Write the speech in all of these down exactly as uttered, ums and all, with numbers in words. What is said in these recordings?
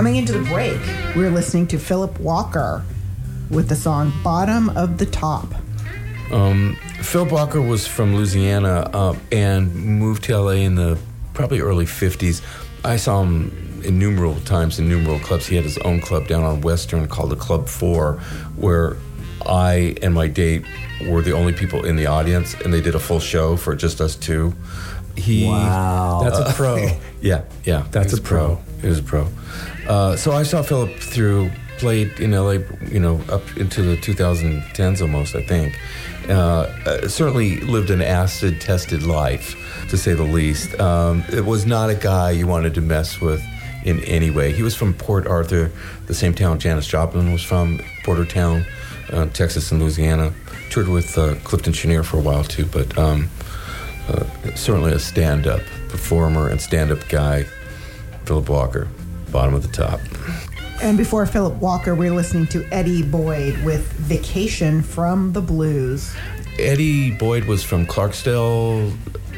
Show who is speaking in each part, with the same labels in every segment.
Speaker 1: coming into the break, we're listening to Philip Walker with the song Bottom of the Top.
Speaker 2: Um, Philip Walker was from Louisiana uh, and moved to L A in the probably early fifties. I saw him innumerable times in innumerable clubs. He had his own club down on Western called the Club Four, where I and my date were the only people in the audience, and they did a full show for just us two. He,
Speaker 3: wow.
Speaker 4: That's a pro.
Speaker 2: Uh, yeah, yeah.
Speaker 4: That's a pro.
Speaker 2: He was a pro. Uh, so I saw Philip through, played in L A, you know, up into the twenty tens almost, I think. Uh, uh, certainly lived an acid-tested life, to say the least. Um, it was not a guy you wanted to mess with in any way. He was from Port Arthur, the same town Janis Joplin was from, Portertown, uh, Texas and Louisiana. Toured with uh, Clifton Chenier for a while, too, but um, uh, certainly a stand-up performer and stand-up guy, Philip Walker, bottom of the top.
Speaker 1: And before Philip Walker, we're listening to Eddie Boyd with Vacation from the Blues.
Speaker 2: Eddie Boyd was from Clarksdale,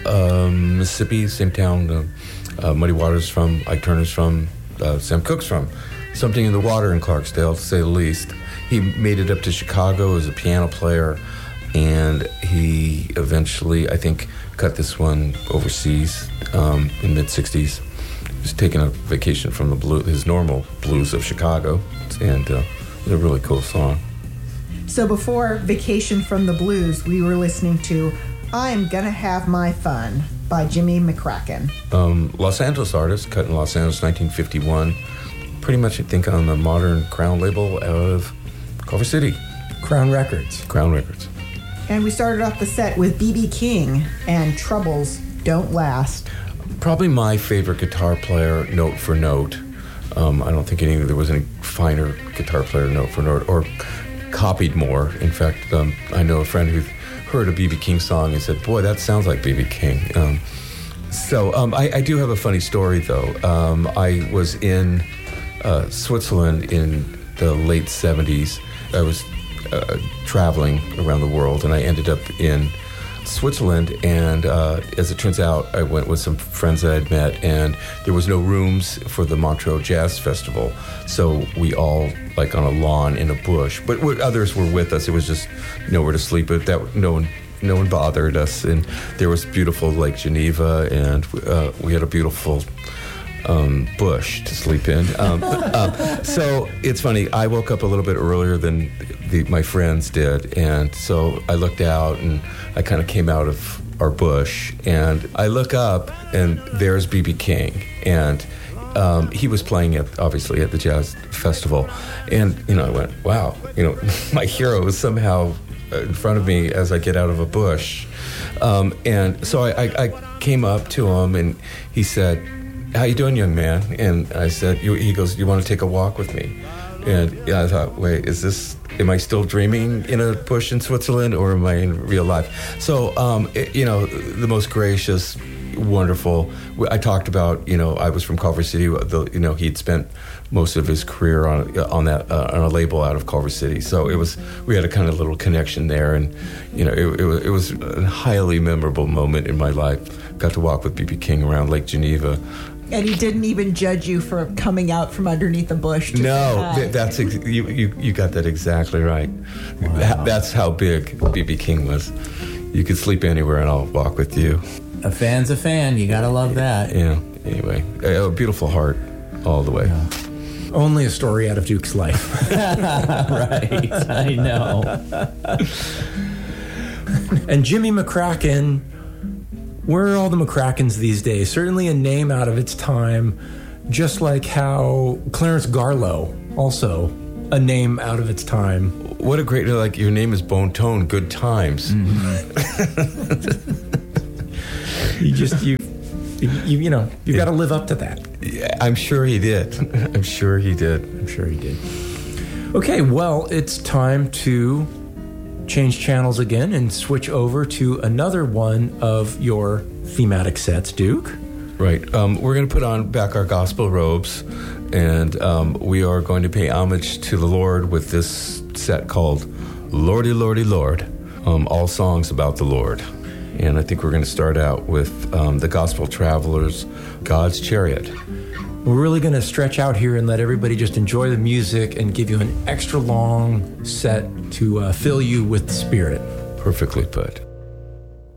Speaker 2: um, Mississippi, same town uh, uh, Muddy Waters from, Ike Turner's from, uh, Sam Cooke's from. Something in the water in Clarksdale, to say the least. He made it up to Chicago as a piano player, and he eventually, I think, cut this one overseas um, in mid-sixties. He was taking a vacation from the blue, his normal blues of Chicago, and uh, it was a really cool song.
Speaker 1: So before Vacation from the Blues, we were listening to I'm Gonna Have My Fun by Jimmy McCracken.
Speaker 2: Um, Los Angeles artist, cut in Los Angeles, nineteen fifty-one. Pretty much, I think, on the modern Crown label out of Culver City.
Speaker 4: Crown Records.
Speaker 2: Crown Records.
Speaker 1: And we started off the set with B B King and Troubles Don't Last.
Speaker 2: Probably my favorite guitar player, note for note. Um, I don't think any there was any finer guitar player, note for note, or copied more. In fact, um, I know a friend who heard a B B King song and said, "Boy, that sounds like B B King." Um, so um, I, I do have a funny story, though. Um, I was in uh, Switzerland in the late seventies. I was uh, traveling around the world, and I ended up in Switzerland, and uh, as it turns out, I went with some friends that I'd met, and there was no rooms for the Montreux Jazz Festival, so we all, like on a lawn in a bush, but w- others were with us. It was just nowhere to sleep, but that no one no one bothered us, and there was beautiful Lake Geneva, and uh, we had a beautiful Um, bush to sleep in. Um, um, so it's funny, I woke up a little bit earlier than the, my friends did, and so I looked out and I kind of came out of our bush, and I look up and there's B B King, and um, he was playing at, obviously at the Jazz Festival, and you know I went, wow, you know, my hero is somehow in front of me as I get out of a bush, um, and so I, I, I came up to him and he said, "How you doing, young man?" And I said, he goes, "You want to take a walk with me?" And yeah, I thought, wait, is this, am I still dreaming in a bush in Switzerland, or am I in real life? So, um, it, you know, the most gracious, wonderful, I talked about, you know, I was from Culver City, the, you know, he'd spent most of his career on on that uh, on a label out of Culver City, so it was, we had a kind of little connection there, and you know, it, it was it was a highly memorable moment in my life. Got to walk with B B King around Lake Geneva.
Speaker 1: And he didn't even judge you for coming out from underneath the bush. To
Speaker 2: no, th- that's ex- you, you. You got that exactly right.
Speaker 4: Wow.
Speaker 2: That, that's how big B B King was. You could sleep anywhere, and I'll walk with you.
Speaker 3: A fan's a fan. You gotta love that.
Speaker 2: Yeah. Anyway, a, a beautiful heart, all the way.
Speaker 4: Yeah. Only a story out of Duke's life.
Speaker 3: Right. I know.
Speaker 4: And Jimmy McCracken. Where are all the McCrackens these days? Certainly a name out of its time, just like how Clarence Garlow, also a name out of its time.
Speaker 2: What a great, like, your name is Bone Tone, Good Times.
Speaker 4: Mm-hmm. you just, you, you, you know, you got to live up to that.
Speaker 2: Yeah, I'm sure he did. I'm sure he did.
Speaker 4: I'm sure he did. Okay, well, it's time to change channels again and switch over to another one of your thematic sets, Duke.
Speaker 2: Right. Um, we're going to put on back our gospel robes, and um, we are going to pay homage to the Lord with this set called Lordy, Lordy, Lord, um, all songs about the Lord. And I think we're going to start out with um, the Gospel Travelers, God's Chariot.
Speaker 4: We're really going to stretch out here and let everybody just enjoy the music and give you an extra long set to uh, fill you with the spirit.
Speaker 2: Perfectly put.